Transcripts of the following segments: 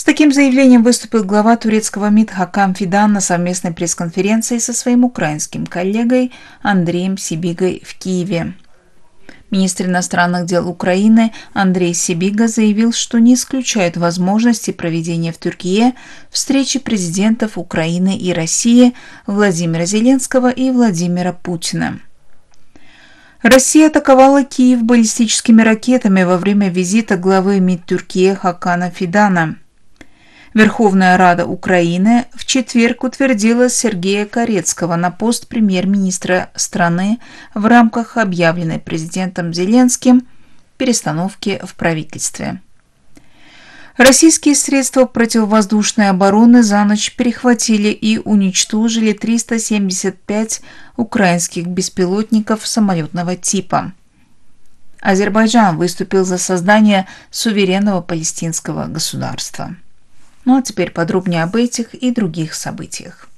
таким заявлением выступил глава турецкого МИД Хакам Фидан на совместной пресс-конференции со своим украинским коллегой Андреем Сибигой в Киеве. Министр иностранных дел Украины Андрей Сибига заявил, что не исключает возможности проведения в Тюркие встречи президентов Украины и России Владимира Зеленского и Владимира Путина. Россия атаковала Киев баллистическими ракетами во время визита главы МИД Тюркии Хакана Фидана. Верховная Рада Украины в четверг утвердила Сергея Карецкого на пост премьер-министра страны в рамках объявленной президентом Зеленским перестановки в правительстве. Российские средства противовоздушной обороны за ночь перехватили и уничтожили 375 украинских беспилотников самолетного типа. Азербайджан выступил за создание суверенного палестинского государства. Ну а теперь подробнее об этих и других событиях.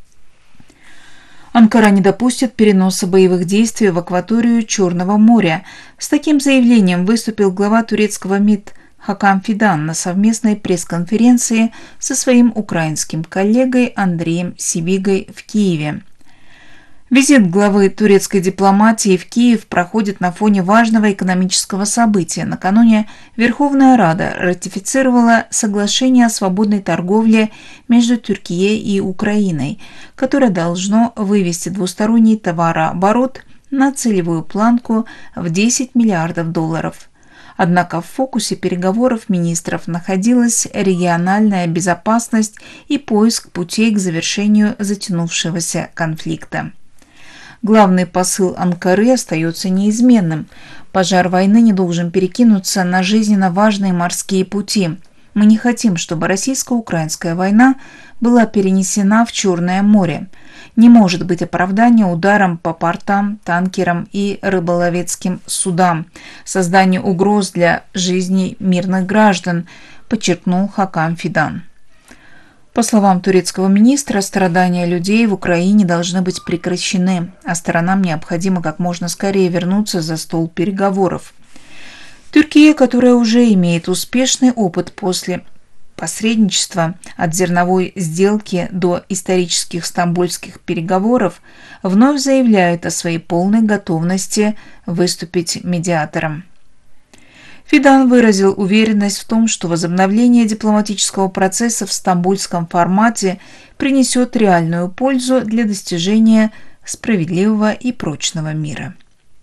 Анкара не допустит переноса боевых действий в акваторию Черного моря. С таким заявлением выступил глава турецкого МИД Хакам Фидан на совместной пресс-конференции со своим украинским коллегой Андреем Сибигой в Киеве. Визит главы турецкой дипломатии в Киев проходит на фоне важного экономического события. Накануне Верховная Рада ратифицировала соглашение о свободной торговле между Тюркией и Украиной, которое должно вывести двусторонний товарооборот на целевую планку в 10 миллиардов долларов. Однако в фокусе переговоров министров находилась региональная безопасность и поиск путей к завершению затянувшегося конфликта. Главный посыл Анкары остается неизменным. Пожар войны не должен перекинуться на жизненно важные морские пути. Мы не хотим, чтобы российско-украинская война была перенесена в Черное море. Не может быть оправдания ударом по портам, танкерам и рыболовецким судам, созданию угроз для жизни мирных граждан, подчеркнул Хакам Фидан. По словам турецкого министра, страдания людей в Украине должны быть прекращены, а сторонам необходимо как можно скорее вернуться за стол переговоров. Турция, которая уже имеет успешный опыт после посредничества от зерновой сделки до исторических стамбульских переговоров, вновь заявляет о своей полной готовности выступить медиатором. Фидан выразил уверенность в том, что возобновление дипломатического процесса в стамбульском формате принесет реальную пользу для достижения справедливого и прочного мира.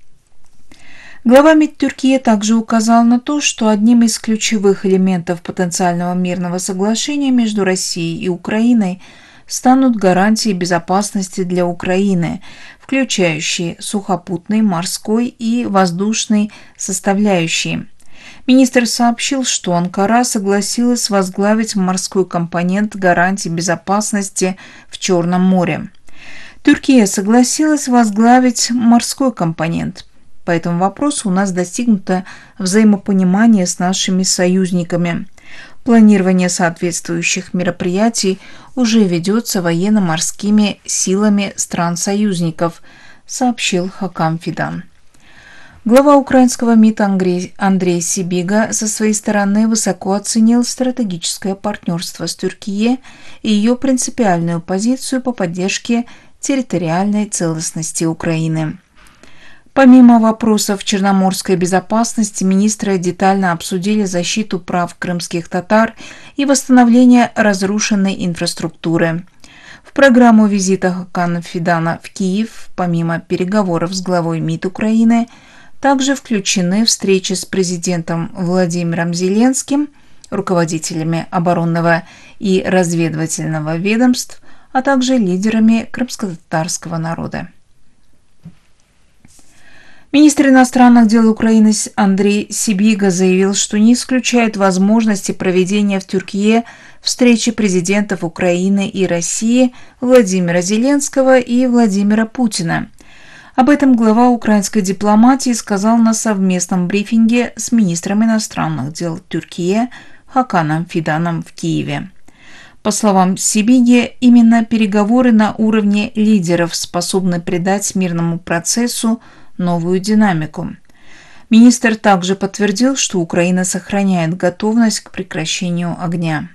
Глава МИД Тюркии также указал на то, что одним из ключевых элементов потенциального мирного соглашения между Россией и Украиной станут гарантии безопасности для Украины, включающие сухопутный, морской и воздушный составляющие. Министр сообщил, что Анкара согласилась возглавить морской компонент гарантий безопасности в Черном море. Турция согласилась возглавить морской компонент. По этому вопросу у нас достигнуто взаимопонимание с нашими союзниками. Планирование соответствующих мероприятий уже ведется военно-морскими силами стран-союзников, сообщил Хакам Фидан. Глава украинского МИД Андрей Сибига со своей стороны высоко оценил стратегическое партнерство с Тюркией и ее принципиальную позицию по поддержке территориальной целостности Украины. Помимо вопросов черноморской безопасности, министры детально обсудили защиту прав крымских татар и восстановление разрушенной инфраструктуры. В программу визита Хакана Фидана в Киев, помимо переговоров с главой МИД Украины, также включены встречи с президентом Владимиром Зеленским, руководителями оборонного и разведывательного ведомств, а также лидерами крымско-татарского народа. Министр иностранных дел Украины Андрей Сибига заявил, что не исключает возможности проведения в Тюркие встречи президентов Украины и России Владимира Зеленского и Владимира Путина. Об этом глава украинской дипломатии сказал на совместном брифинге с министром иностранных дел Тюркии Хаканом Фиданом в Киеве. По словам Сибиги, именно переговоры на уровне лидеров способны придать мирному процессу новую динамику. Министр также подтвердил, что Украина сохраняет готовность к прекращению огня.